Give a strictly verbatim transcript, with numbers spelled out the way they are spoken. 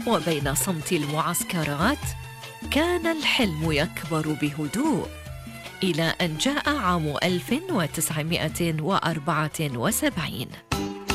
وبين صمت المعسكرات كان الحلم يكبر بهدوء، إلى أن جاء عام ألف وتسعمائة وأربعة وسبعين.